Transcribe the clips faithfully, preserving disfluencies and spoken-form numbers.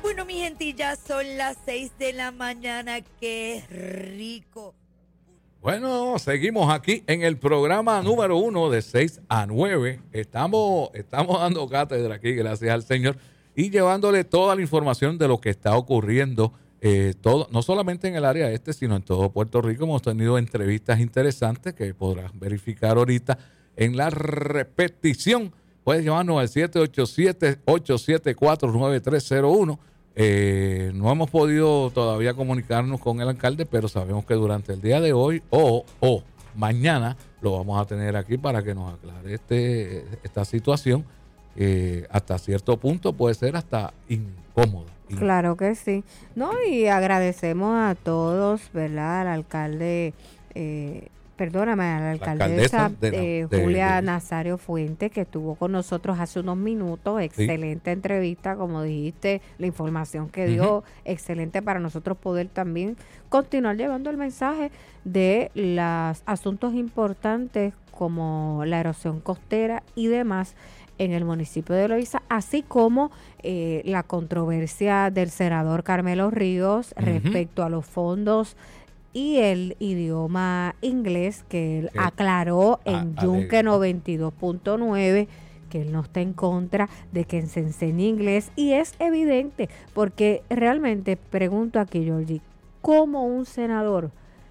Bueno, mi gente, ya son las seis de la mañana. ¡Qué rico! Bueno, seguimos aquí en el programa número uno de seis a nueve. Estamos, estamos dando cátedra aquí, gracias al Señor, y llevándole toda la información de lo que está ocurriendo, eh, todo, no solamente en el área este, sino en todo Puerto Rico. Hemos tenido entrevistas interesantes que podrás verificar ahorita en la repetición. Puedes llamarnos al siete ocho siete, ocho siete cuatro, nueve tres cero uno. Eh, no hemos podido todavía comunicarnos con el alcalde, pero sabemos que durante el día de hoy o, o mañana lo vamos a tener aquí para que nos aclare este, esta situación. Eh, hasta cierto punto puede ser hasta incómoda. Claro que sí. No, y agradecemos a todos, ¿verdad? Al alcalde, eh, perdóname, a la alcaldesa, la alcaldesa de, eh, de, Julia de, Nazario Fuentes, que estuvo con nosotros hace unos minutos. Excelente sí. entrevista, como dijiste, la información que dio, uh-huh. excelente para nosotros poder también continuar llevando el mensaje de los asuntos importantes como la erosión costera y demás en el municipio de Loíza, así como eh, la controversia del senador Carmelo Ríos uh-huh. respecto a los fondos y el idioma inglés, que él eh, aclaró en a, Yunque noventa y dos punto nueve que él no está en contra de que se enseñe inglés, y es evidente, porque realmente pregunto aquí, Georgie, ¿cómo un senador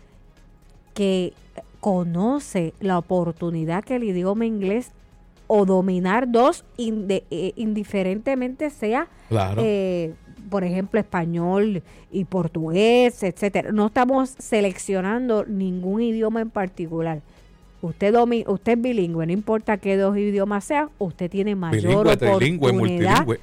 que conoce la oportunidad que el idioma inglés o dominar dos inde, eh, indiferentemente sea claro. eh, por ejemplo español y portugués, etcétera, no estamos seleccionando ningún idioma en particular, usted domi, usted es bilingüe, no importa qué dos idiomas sean, usted tiene mayor bilingüe, oportunidad multilingüe.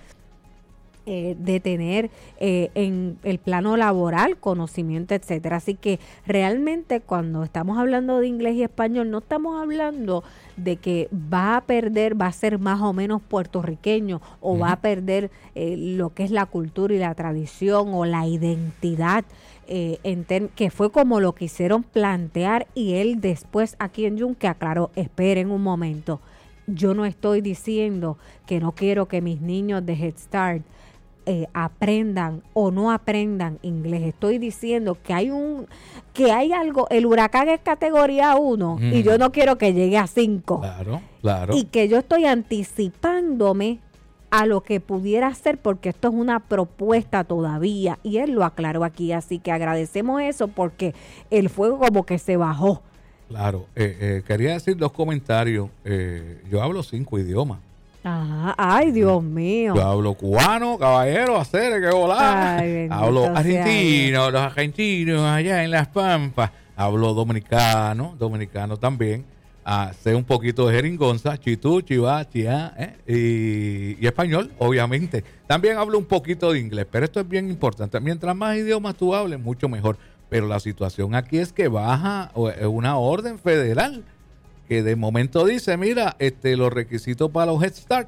Eh, de tener eh, en el plano laboral conocimiento, etcétera. Así que realmente cuando estamos hablando de inglés y español, no estamos hablando de que va a perder, va a ser más o menos puertorriqueño o uh-huh. va a perder eh, lo que es la cultura y la tradición o la identidad, eh, en ter- que fue como lo quisieron plantear, y él después aquí en Yunque aclaró, esperen un momento, yo no estoy diciendo que no quiero que mis niños de Head Start Eh, aprendan o no aprendan inglés. Estoy diciendo que hay un que hay algo, el huracán es categoría uno mm. y yo no quiero que llegue a cinco. Claro, claro. Y que yo estoy anticipándome a lo que pudiera ser, porque esto es una propuesta todavía, y él lo aclaró aquí, así que agradecemos eso porque el fuego como que se bajó. Claro, eh, eh, quería decir dos comentarios. Eh, yo hablo cinco idiomas. Ajá. Ay, Dios mío. Yo hablo cubano, caballero, hacer que volar. Ay, hablo argentino, los argentinos allá en Las Pampas. Hablo dominicano, dominicano también. Ah, sé un poquito de jeringonza, chitú, chivá, chiá, ¿eh? y, y español, obviamente. También hablo un poquito de inglés, pero esto es bien importante. Mientras más idiomas tú hables, mucho mejor. Pero la situación aquí es que baja una orden federal que de momento dice, mira, este los requisitos para los Head Start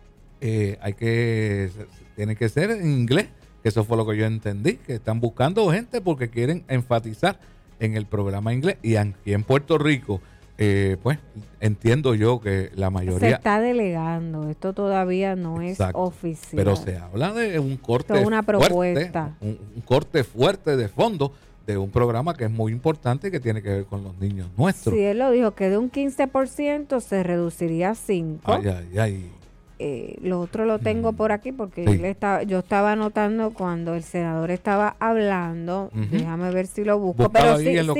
eh, hay que tienen que ser en inglés, que eso fue lo que yo entendí, que están buscando gente porque quieren enfatizar en el programa inglés, y aquí en Puerto Rico eh, pues entiendo yo que la mayoría se está delegando, esto todavía no exacto, es oficial, pero se habla de un corte esto es una fuerte, propuesta, un, un corte fuerte de fondo de un programa que es muy importante y que tiene que ver con los niños nuestros. Sí, él lo dijo, que de un quince por ciento se reduciría a cinco. Ay, ay, ay. Eh, lo otro lo tengo mm. por aquí porque sí. yo, le estaba, yo estaba anotando cuando el senador estaba hablando. Uh-huh. Déjame ver si lo busco. Buscaba pero sí,